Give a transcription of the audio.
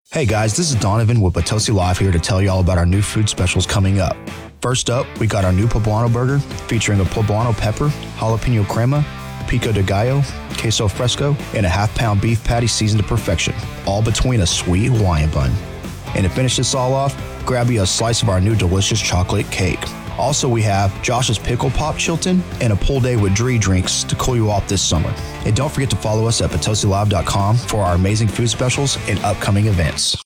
Hey guys, this is Donovan with Potosi Live here to tell you all about our new food specials coming up. First up, we got our new poblano burger featuring a poblano pepper, jalapeno crema, pico de gallo, queso fresco, and a half-pound beef patty seasoned to perfection, all between a sweet Hawaiian bun. And to finish this all off, grab you a slice of our new delicious chocolate cake. Also, we have Josh's Pickle Pop Chilton and a pull day with Dree drinks to cool you off this summer. And don't forget to follow us at PotosiLive.com for our amazing food specials and upcoming events.